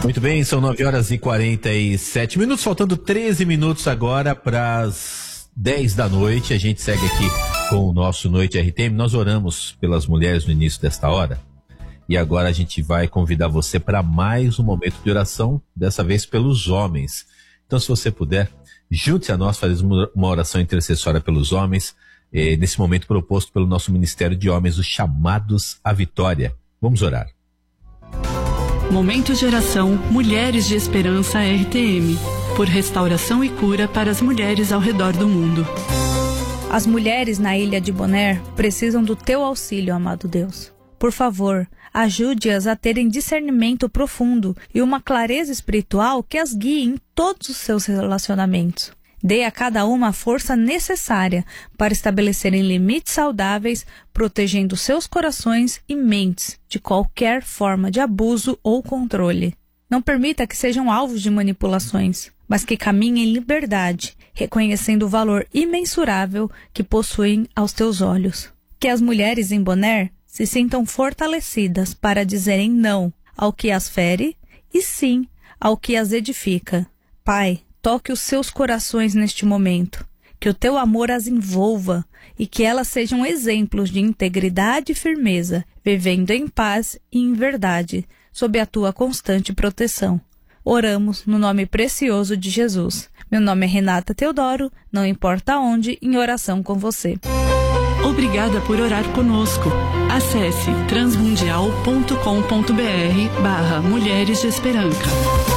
Muito bem, são 9h47, faltando 13 minutos agora para as 10 da noite. A gente segue aqui com o nosso Noite RTM. Nós oramos pelas mulheres no início desta hora e agora a gente vai convidar você para mais um momento de oração, dessa vez pelos homens. Então, se você puder, junte-se a nós, faz uma oração intercessória pelos homens, nesse momento proposto pelo nosso Ministério de Homens, os Chamados à Vitória. Vamos orar. Momento de oração Mulheres de Esperança RTM, por restauração e cura para as mulheres ao redor do mundo. As mulheres na ilha de Bonaire precisam do teu auxílio, amado Deus. Por favor, ajude-as a terem discernimento profundo e uma clareza espiritual que as guie em todos os seus relacionamentos. Dê a cada uma a força necessária para estabelecerem limites saudáveis, protegendo seus corações e mentes de qualquer forma de abuso ou controle. Não permita que sejam alvos de manipulações, mas que caminhem em liberdade, reconhecendo o valor imensurável que possuem aos teus olhos. Que as mulheres em Bonaire se sintam fortalecidas para dizerem não ao que as fere e sim ao que as edifica. Pai, toque os seus corações neste momento, que o teu amor as envolva e que elas sejam exemplos de integridade e firmeza, vivendo em paz e em verdade, sob a tua constante proteção. Oramos no nome precioso de Jesus. Meu nome é Renata Teodoro, não importa onde, em oração com você. Obrigada por orar conosco. Acesse transmundial.com.br/Mulheres de Esperança.